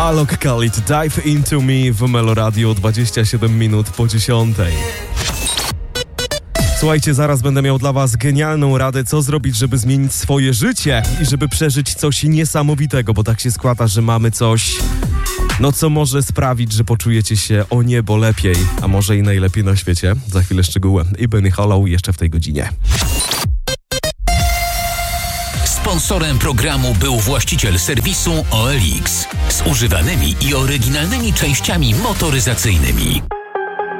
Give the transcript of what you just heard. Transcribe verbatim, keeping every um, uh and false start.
Alok Khalid, Dive Into Me w Melo Radio, dwadzieścia siedem minut po dziesiątej. Słuchajcie, zaraz będę miał dla was genialną radę, co zrobić, żeby zmienić swoje życie i żeby przeżyć coś niesamowitego, bo tak się składa, że mamy coś, no co może sprawić, że poczujecie się o niebo lepiej, a może i najlepiej na świecie. Za chwilę szczegóły. I Benny Hollow jeszcze w tej godzinie. Sponsorem programu był właściciel serwisu O L X z używanymi i oryginalnymi częściami motoryzacyjnymi.